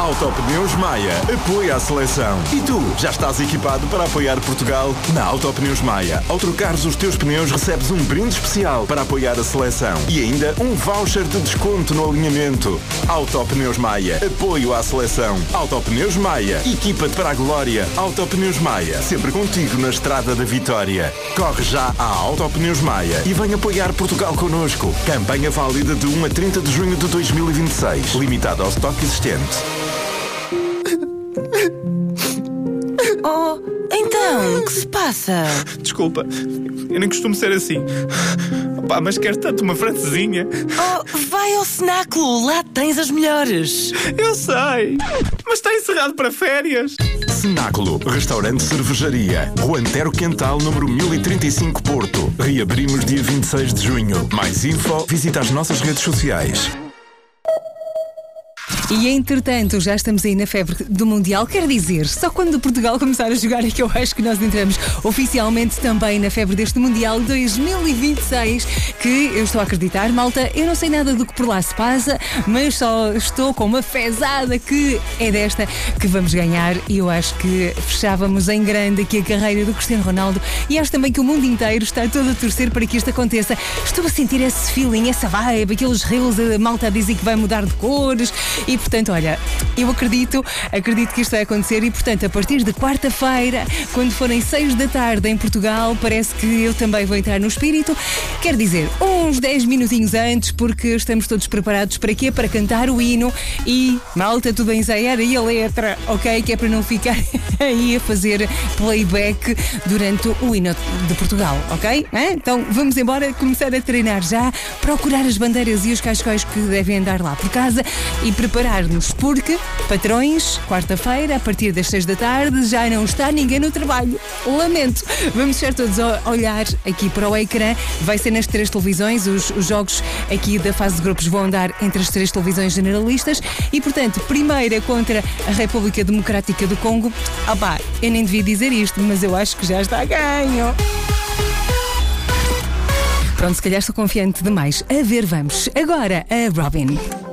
Autopneus Maia apoia a seleção. E tu, já estás equipado para apoiar Portugal? Na Autopneus Maia, ao trocares os teus pneus, recebes um brinde especial para apoiar a seleção. E ainda um voucher de desconto no alinhamento. Autopneus Maia, apoio à seleção. Autopneus Maia, equipa-te para a glória. Autopneus Maia, sempre contigo na estrada da vitória. Corre já à Autopneus Maia e vem apoiar Portugal connosco. Campanha válida de 1 a 30 de junho de 2026. Limitado ao estoque existente. Oh, então, o que se passa? Desculpa, eu nem costumo ser assim. Pá, mas quero tanto uma francesinha. Oh, vai ao cenáculo, lá tens as melhores. Eu sei, mas está encerrado para férias. Cenáculo, restaurante cervejaria, Rua Antero Quental, número 1035 Porto. Reabrimos dia 26 de junho. Mais info, visita as nossas redes sociais. E entretanto, já estamos aí na febre do Mundial. Quer dizer, só quando Portugal começar a jogar é que eu acho que nós entramos oficialmente também na febre deste Mundial 2026, que eu estou a acreditar, malta, eu não sei nada do que por lá se passa, mas só estou com uma fezada que é desta que vamos ganhar, e eu acho que fechávamos em grande aqui a carreira do Cristiano Ronaldo, e acho também que o mundo inteiro está todo a torcer para que isto aconteça. Estou a sentir esse feeling, essa vibe, aqueles reels da malta a dizer que vai mudar de cores. E portanto, olha, eu acredito que isto vai acontecer, e portanto, a partir de quarta-feira, quando forem 6 da tarde em Portugal, parece que eu também vou entrar no espírito. Quer dizer, uns 10 minutinhos antes, porque estamos todos preparados para quê? Para cantar o hino e, malta, tudo a ensaiar aí a letra, ok? Que é para não ficar aí a fazer playback durante o hino de Portugal, ok? Então vamos embora, começar a treinar já, procurar as bandeiras e os cascóis que devem andar lá por casa e preparar-nos, porque, patrões, quarta-feira, a partir das 6 da tarde, já não está ninguém no trabalho. Lamento. Vamos estar todos a olhar aqui para o ecrã. Vai ser nas 3 televisões. Os jogos aqui da fase de grupos vão andar entre as 3 televisões generalistas. E, portanto, primeira contra a República Democrática do Congo. Eu nem devia dizer isto, mas eu acho que já está ganho. Pronto, se calhar estou confiante demais. A ver, vamos. Agora, a Robin.